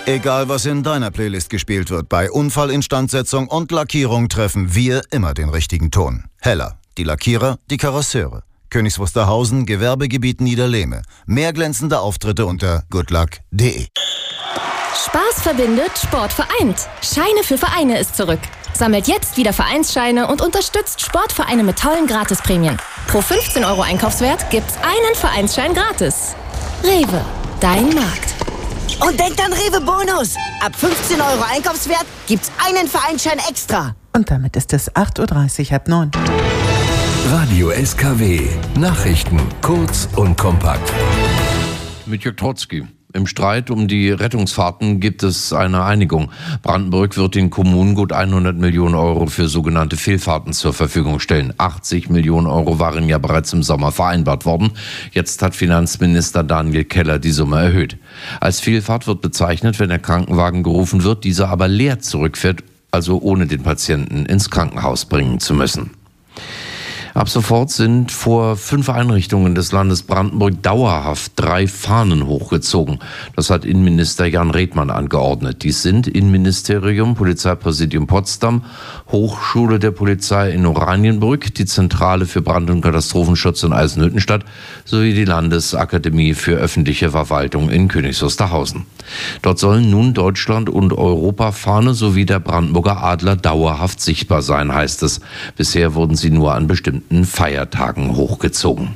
Egal, was in deiner Playlist gespielt wird, bei Unfallinstandsetzung und Lackierung treffen wir immer den richtigen Ton. Heller, die Lackierer, die Karosseure. Königs Wusterhausen, Gewerbegebiet Niederlehme. Mehr glänzende Auftritte unter goodluck.de. Spaß verbindet, Sport vereint. Scheine für Vereine ist zurück. Sammelt jetzt wieder Vereinsscheine und unterstützt Sportvereine mit tollen Gratisprämien. Pro 15 € Einkaufswert gibt's einen Vereinsschein gratis. Rewe, dein Markt. Und denkt an Rewe Bonus. Ab 15 € Einkaufswert gibt's einen Vereinsschein extra. Und damit ist es 8:30 Uhr, 8:30. Radio SKW. Nachrichten kurz und kompakt. Mit Jörg Trotzki. Im Streit um die Rettungsfahrten gibt es eine Einigung. Brandenburg wird den Kommunen gut 100 Millionen € für sogenannte Fehlfahrten zur Verfügung stellen. 80 Millionen € waren ja bereits im Sommer vereinbart worden. Jetzt hat Finanzminister Daniel Keller die Summe erhöht. Als Fehlfahrt wird bezeichnet, wenn der Krankenwagen gerufen wird, dieser aber leer zurückfährt, also ohne den Patienten ins Krankenhaus bringen zu müssen. Ab sofort sind vor 5 Einrichtungen des Landes Brandenburg dauerhaft 3 Fahnen hochgezogen. Das hat Innenminister Jan Redmann angeordnet. Dies sind Innenministerium, Polizeipräsidium Potsdam, Hochschule der Polizei in Oranienbrück, die Zentrale für Brand- und Katastrophenschutz in Eisenhüttenstadt sowie die Landesakademie für öffentliche Verwaltung in Königs Wusterhausen. Dort sollen nun Deutschland- und Europafahne sowie der Brandenburger Adler dauerhaft sichtbar sein, heißt es. Bisher wurden sie nur an bestimmten Feiertagen hochgezogen.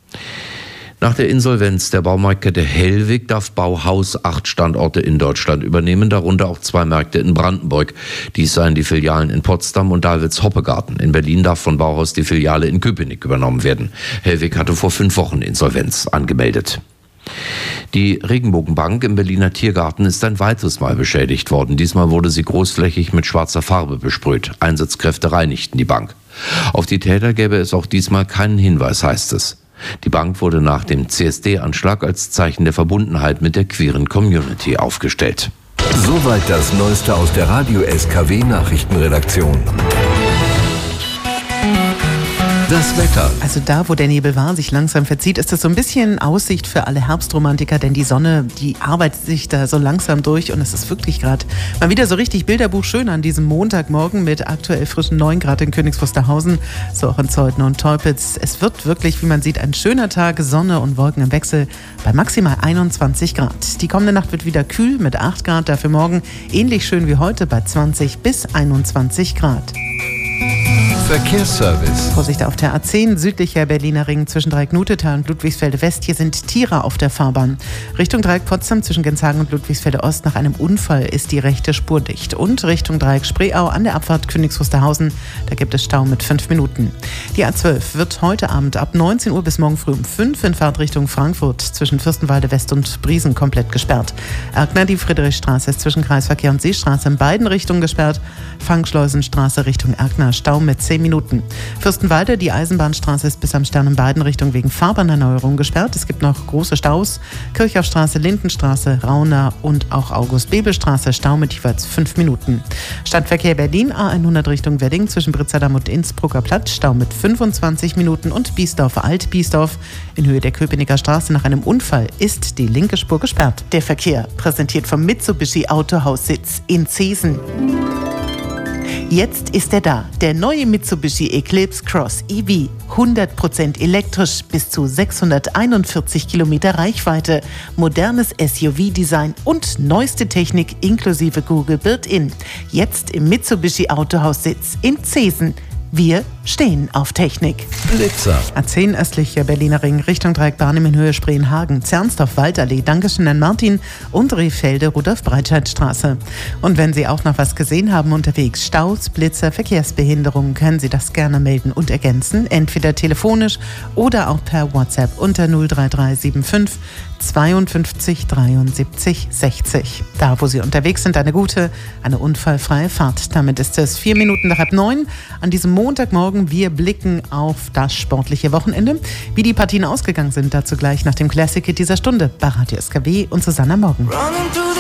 Nach der Insolvenz der Baumarktkette Hellwig darf Bauhaus 8 Standorte in Deutschland übernehmen, darunter auch 2 Märkte in Brandenburg. Dies seien die Filialen in Potsdam und Dahlwitz-Hoppegarten. In Berlin darf von Bauhaus die Filiale in Köpenick übernommen werden. Hellwig hatte vor 5 Wochen Insolvenz angemeldet. Die Regenbogenbank im Berliner Tiergarten ist ein weiteres Mal beschädigt worden. Diesmal wurde sie großflächig mit schwarzer Farbe besprüht. Einsatzkräfte reinigten die Bank. Auf die Täter gäbe es auch diesmal keinen Hinweis, heißt es. Die Bank wurde nach dem CSD-Anschlag als Zeichen der Verbundenheit mit der queeren Community aufgestellt. Soweit das Neueste aus der Radio SKW Nachrichtenredaktion. Das Wetter. Also da, wo der Nebel war, sich langsam verzieht, ist das so ein bisschen Aussicht für alle Herbstromantiker, denn die Sonne, die arbeitet sich da so langsam durch und es ist wirklich gerade mal wieder so richtig Bilderbuch schön an diesem Montagmorgen mit aktuell frischen 9 Grad in Königs Wusterhausen, so auch in Zeuthen und Teupitz. Es wird wirklich, wie man sieht, ein schöner Tag, Sonne und Wolken im Wechsel bei maximal 21 Grad. Die kommende Nacht wird wieder kühl mit 8 Grad, dafür morgen ähnlich schön wie heute bei 20 bis 21 Grad. Verkehrsservice. Vorsicht auf der A10, südlicher Berliner Ring zwischen Dreieck-Nutetal und Ludwigsfelde West. Hier sind Tiere auf der Fahrbahn. Richtung Dreieck Potsdam zwischen Genshagen und Ludwigsfelde Ost nach einem Unfall ist die rechte Spur dicht. Und Richtung Dreieck Spreeau an der Abfahrt Königs Wusterhausen, da gibt es Stau mit 5 Minuten. Die A12 wird heute Abend ab 19 Uhr bis morgen früh um 5 in Fahrtrichtung Frankfurt zwischen Fürstenwalde West und Briesen komplett gesperrt. Erkner, die Friedrichstraße ist zwischen Kreisverkehr und Seestraße in beiden Richtungen gesperrt. Fangschleusenstraße Richtung Erkner, Stau mit 10 Minuten. Fürstenwalde, die Eisenbahnstraße ist bis am Stern in beiden Richtungen wegen Fahrbahnerneuerung gesperrt. Es gibt noch große Staus. Kirchhoffstraße, Lindenstraße, Rauner und auch August-Bebel-Straße, Stau mit jeweils 5 Minuten. Stadtverkehr Berlin, A100 Richtung Wedding zwischen Britzerdamm und Innsbrucker Platz, Stau mit 25 Minuten und Biesdorf, Alt-Biesdorf in Höhe der Köpenicker Straße nach einem Unfall ist die linke Spur gesperrt. Der Verkehr präsentiert vom Mitsubishi Autohaussitz in Zeesen. Jetzt ist er da, der neue Mitsubishi Eclipse Cross EV. 100% elektrisch, bis zu 641 Kilometer Reichweite, modernes SUV-Design und neueste Technik inklusive Google Built-In. Jetzt im Mitsubishi Autohaussitz in Zeesen. Wir stehen auf Technik. Blitzer. A10 östlicher Berliner Ring, Richtung Dreieck Barnim in Höhe Spreenhagen, Zernsdorf, Waldallee, Dankeschön an Martin und Rehfelde, Rudolf-Breitscheid-Straße. Und wenn Sie auch noch was gesehen haben unterwegs, Staus, Blitzer, Verkehrsbehinderungen, können Sie das gerne melden und ergänzen, entweder telefonisch oder auch per WhatsApp unter 03375 52 73 60. Da, wo Sie unterwegs sind, eine gute, eine unfallfreie Fahrt. Damit ist es 4 Minuten nach 8:30 an diesem Montagmorgen. Wir blicken auf das sportliche Wochenende. Wie die Partien ausgegangen sind, dazu gleich nach dem Classic Hit dieser Stunde bei Radio SKW und Susanna Morgen.